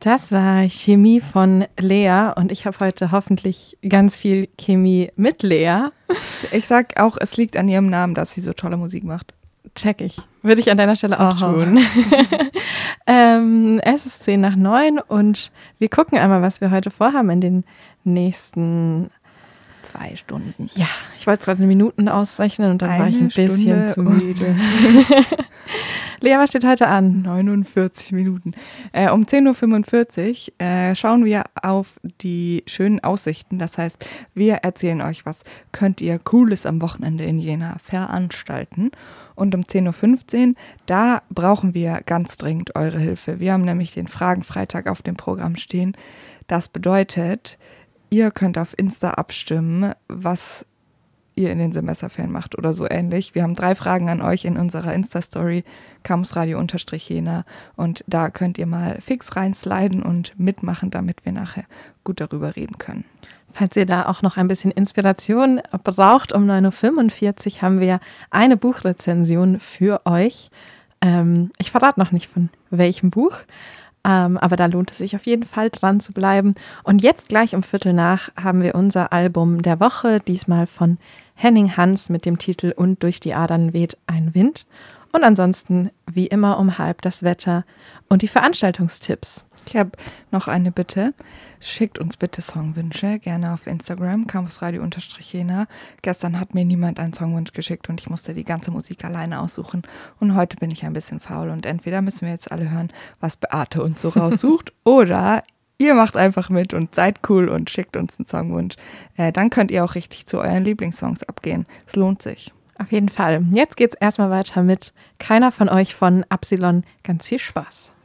Das war Chemie von Lea und ich habe heute hoffentlich ganz viel Chemie mit Lea. Ich sag auch, es liegt an ihrem Namen, dass sie so tolle Musik macht. Check ich. Würde ich an deiner Stelle auch tun. Es ist 8:50 und wir gucken einmal, was wir heute vorhaben in den nächsten 2 Stunden. Ja, ich wollte gerade Minuten ausrechnen und dann war ich ein bisschen zu müde. Lea, was steht heute an? 49 Minuten. Um 10.45 Uhr schauen wir auf die schönen Aussichten. Das heißt, wir erzählen euch, was könnt ihr Cooles am Wochenende in Jena veranstalten. Und um 10.15 Uhr, da brauchen wir ganz dringend eure Hilfe. Wir haben nämlich den Fragenfreitag auf dem Programm stehen. Das bedeutet, ihr könnt auf Insta abstimmen, was ihr in den Semesterferien macht oder so ähnlich. Wir haben 3 Fragen an euch in unserer Insta-Story, campusradio_Jena, und da könnt ihr mal fix reinsliden und mitmachen, damit wir nachher gut darüber reden können. Falls ihr da auch noch ein bisschen Inspiration braucht, um 9.45 Uhr haben wir eine Buchrezension für euch. Ich verrate noch nicht von welchem Buch, aber da lohnt es sich auf jeden Fall dran zu bleiben. Und jetzt gleich um 7:15 haben wir unser Album der Woche, diesmal von Henning Hans mit dem Titel Und durch die Adern weht ein Wind. Und ansonsten wie immer um 12:30 das Wetter und die Veranstaltungstipps. Ich habe noch eine Bitte. Schickt uns bitte Songwünsche, gerne auf Instagram, campusradio_Jena. Gestern hat mir niemand einen Songwunsch geschickt und ich musste die ganze Musik alleine aussuchen. Und heute bin ich ein bisschen faul und entweder müssen wir jetzt alle hören, was Beate uns so raussucht, oder ihr macht einfach mit und seid cool und schickt uns einen Songwunsch. Dann könnt ihr auch richtig zu euren Lieblingssongs abgehen. Es lohnt sich. Auf jeden Fall. Jetzt geht's erstmal weiter mit Keiner von euch von Absilon. Ganz viel Spaß.